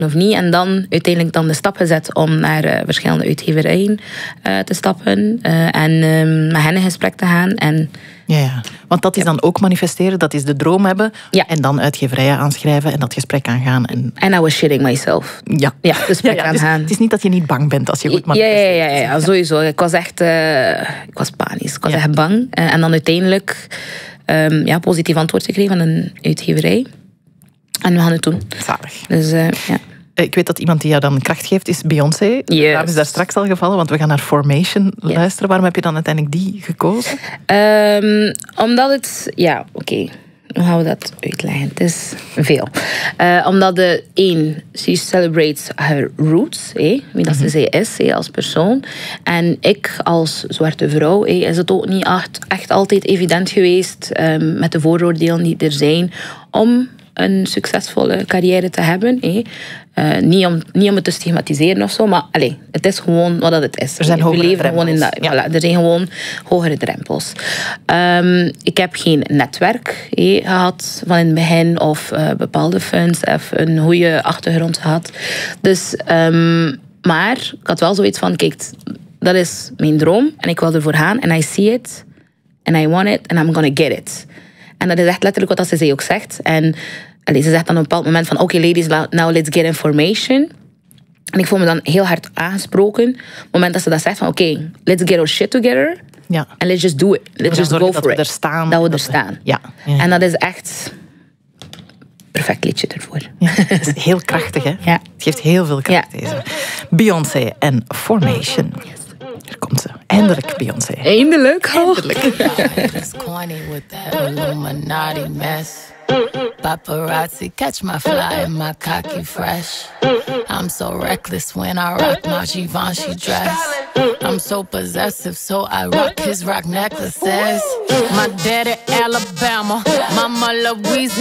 of niet. En dan uiteindelijk dan de stap gezet om naar verschillende uitgeverijen te stappen. En met hen in gesprek te gaan. En, ja, want dat is dan ook manifesteren. Dat is de droom hebben. Ja. En dan uitgeverijen aanschrijven en dat gesprek aangaan. En I was shitting myself. Ja, ja gesprek aangaan. Dus het is niet dat je niet bang bent als je goed manifesteert. Ja, sowieso. Ik was echt ik was panisch. Ik was echt bang. En dan uiteindelijk positief antwoord gekregen van een uitgeverij. En we gaan het doen. Zalig. Dus ja. Ik weet dat iemand die jou dan kracht geeft is Beyoncé. Yes. De naam is daar straks al gevallen, want we gaan naar Formation luisteren. Waarom heb je dan uiteindelijk die gekozen? Omdat het... Ja, oké. Hoe gaan we dat uitleggen? Het is veel. Omdat she celebrates her roots. Wie dat zij is als persoon. En ik als zwarte vrouw is het ook niet echt altijd evident geweest met de vooroordelen die er zijn om een succesvolle carrière te hebben. Niet om het te stigmatiseren of zo, maar het is gewoon wat dat het is. Er zijn hogere drempels. Er zijn gewoon hogere drempels. Ik heb geen netwerk gehad van in het begin of bepaalde funds of een goede achtergrond gehad. Dus, maar ik had wel zoiets van, kijk, dat is mijn droom en ik wil ervoor gaan en I see it and I want it and I'm gonna get it. En dat is echt letterlijk wat ze ook zegt. En ze zegt dan op een bepaald moment van... Oké, ladies, now let's get information. En ik voel me dan heel hard aangesproken. Op het moment dat ze dat zegt van... Oké, let's get our shit together. Ja. And let's just do it. Let's just go for it. Dat we er staan. Dat we er staan. Ja. En dat is echt... perfect liedje ervoor. Ja, het is heel krachtig, hè? Ja. Het geeft heel veel kracht, deze. Beyoncé en Formation. Yes. Hier komt ze. Eindelijk, Beyoncé. Eindelijk. Eindelijk. It's corny with that Illuminati mess. Paparazzi catch my fly and my cocky fresh. I'm so reckless when I rock my Givenchy dress. I'm so possessive, so I rock his rock necklaces. My daddy Alabama, mama Louisiana.